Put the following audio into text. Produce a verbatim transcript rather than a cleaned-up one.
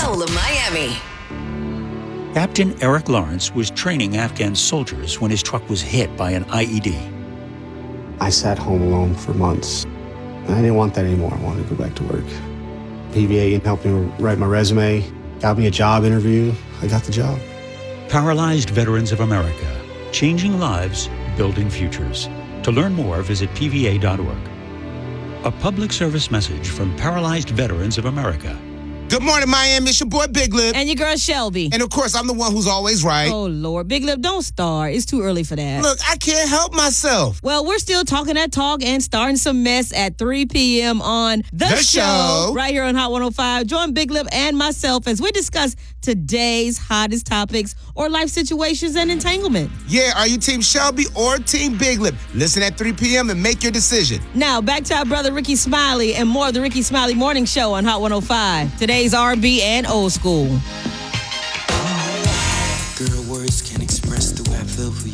Soul of Miami. Captain Eric Lawrence was training Afghan soldiers when his truck was hit by an I E D. I sat home alone for months. I didn't want that anymore. I wanted to go back to work. P V A helped me write my resume, got me a job interview. I got the job. Paralyzed Veterans of America, changing lives, building futures. To learn more, visit P V A dot org. A public service message from Paralyzed Veterans of America. Good morning, Miami. It's your boy, Big Lip. And your girl, Shelby. And, of course, I'm the one who's always right. Oh, Lord. Big Lip, don't start. It's too early for that. Look, I can't help myself. Well, we're still talking that talk and starting some mess at three p.m. on The, The show, Show. right here on Hot one oh five. Join Big Lip and myself as we discuss today's hottest topics or life situations and entanglement. Yeah, are you Team Shelby or Team Big Lip? Listen at three p.m. and make your decision. Now, back to our brother Ricky Smiley and more of the Ricky Smiley Morning Show on Hot one oh five. Today's R and B and old school. Girl, words can't express the way I feel for you.